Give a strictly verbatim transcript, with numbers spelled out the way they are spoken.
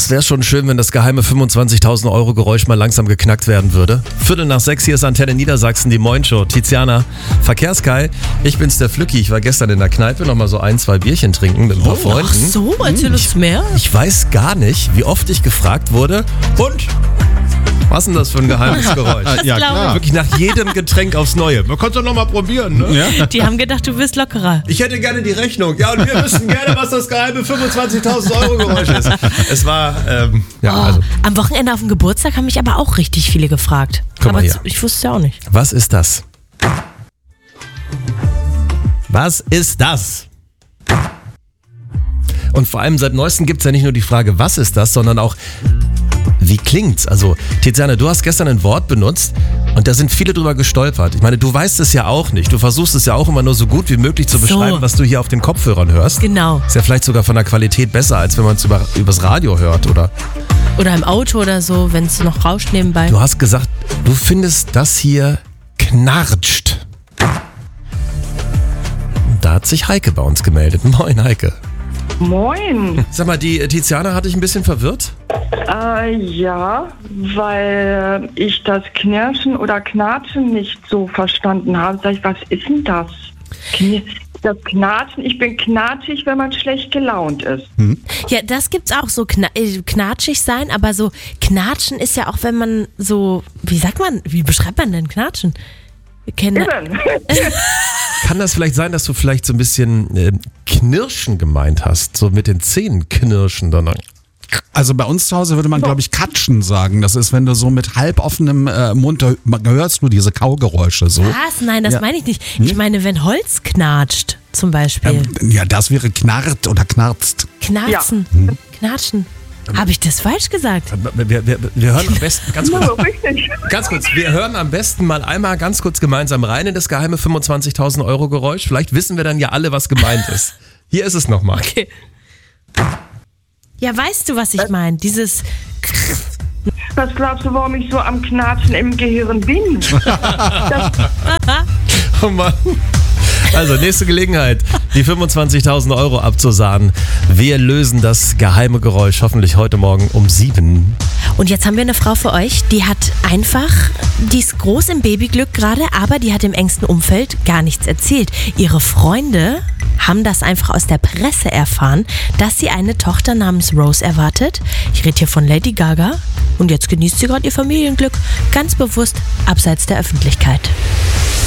es wäre schon schön, wenn das geheime fünfundzwanzigtausend Euro Geräusch mal langsam geknackt werden würde. Viertel nach sechs, hier ist Antenne Niedersachsen, die Moin-Show. Tiziana, Verkehrskai, ich bin's der Flücki. Ich war gestern in der Kneipe noch mal so ein, zwei Bierchen trinken mit ein paar Oh, Freunden. ach so, erzähl uns mehr. Ich weiß gar nicht, wie oft ich gefragt wurde, und was ist denn das für ein geheimes Geräusch? Ja, glaube klar. Wirklich nach jedem Getränk aufs Neue. Man kann es doch noch mal probieren, ne? Ja? Die haben gedacht, du bist lockerer. Ich hätte gerne die Rechnung. Ja, und wir wüssten gerne, was das geheime fünfundzwanzigtausend Euro Geräusch ist. Es war, ähm, ja, Oh, also, am Wochenende auf dem Geburtstag haben mich aber auch richtig viele gefragt. Guck mal aber hier. z- ich wusste es ja auch nicht. was ist das? Was ist das? Und vor allem seit Neuestem gibt es ja nicht nur die Frage, was ist das, sondern auch, wie klingt's? Also, Tiziana, du hast gestern ein Wort benutzt und da sind viele drüber gestolpert. Ich meine, du weißt es ja auch nicht. Du versuchst es ja auch immer nur so gut wie möglich zu So. beschreiben, was du hier auf den Kopfhörern hörst. Genau. Ist ja vielleicht sogar von der Qualität besser, als wenn man es über, übers Radio hört, oder? Oder im Auto oder so, wenn es noch rauscht nebenbei. Du hast gesagt, du findest, das hier knarzt. Da hat sich Heike bei uns gemeldet. Moin, Heike. Moin. Sag mal, die Tiziana hat dich ein bisschen verwirrt? Äh, ja, weil ich das Knirschen oder Knatschen nicht so verstanden habe. Sag ich, was ist denn das? Kn- Das Knatschen, ich bin knatschig, wenn man schlecht gelaunt ist. Ja, das gibt's auch, so kna äh, knatschig sein, aber so knatschen ist ja auch, wenn man so, wie sagt man, wie beschreibt man denn knatschen? Wir kennen Eben. Kann das vielleicht sein, dass du vielleicht so ein bisschen äh, Knirschen gemeint hast? So mit den Zähnen knirschen dann. Also bei uns zu Hause würde man, glaube ich, Katschen sagen. Das ist, wenn du so mit halb offenem äh, Mund hörst du diese Kaugeräusche so. Was? Nein, das Ja. meine ich nicht. Ich meine, wenn Holz knatscht, zum Beispiel. Ähm, ja, das wäre knarrt oder knarzt. Knarzen, knatschen. Habe ich das falsch gesagt? Wir, wir, wir hören am besten, ganz kurz, So, richtig. ganz kurz, wir hören am besten mal einmal ganz kurz gemeinsam rein in das geheime fünfundzwanzigtausend Euro Geräusch. Vielleicht wissen wir dann ja alle, was gemeint ist. Hier ist es nochmal. Okay. Ja, weißt du, was ich meine? Dieses. Was glaubst du, warum ich so am Knatschen im Gehirn bin? Das, Oh Mann. Also, nächste Gelegenheit, die fünfundzwanzigtausend Euro abzusahnen. Wir lösen das geheime Geräusch hoffentlich heute Morgen um sieben. Und jetzt haben wir eine Frau für euch, die hat einfach, die ist groß im Babyglück gerade, aber die hat im engsten Umfeld gar nichts erzählt. Ihre Freunde haben das einfach aus der Presse erfahren, dass sie eine Tochter namens Rose erwartet. Ich rede hier von Lady Gaga. Und jetzt genießt sie gerade ihr Familienglück ganz bewusst abseits der Öffentlichkeit.